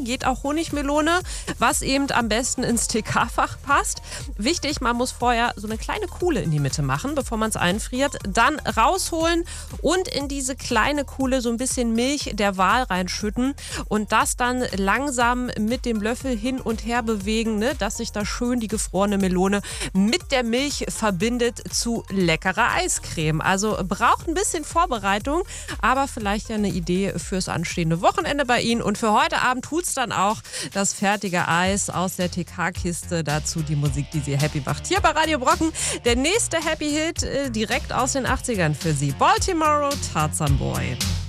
geht auch Honigmelone, was eben am besten ins TK-Fach passt. Wichtig, man muss vorher so eine kleine Kuhle in die Mitte machen, bevor man es einfriert. Dann rausholen und in diese kleine Kuhle so ein bisschen Milch der Wahl reinschütten und das dann langsam mit dem Löffel hin und her bewegen, ne, dass sich da schön die gefrorene Melone mit der Milch verbindet zu leckerer Eiscreme. Also braucht ein bisschen Vorbereitung, aber vielleicht ja eine Idee fürs anstehende Wochenende bei Ihnen. Und für heute Abend tut's dann auch das fertige Eis aus der TK-Kiste. Dazu die Musik, die Sie happy macht. Hier bei Radio Brocken der nächste Happy Hit direkt aus den 80ern für Sie. Baltimore Tarzan Boy.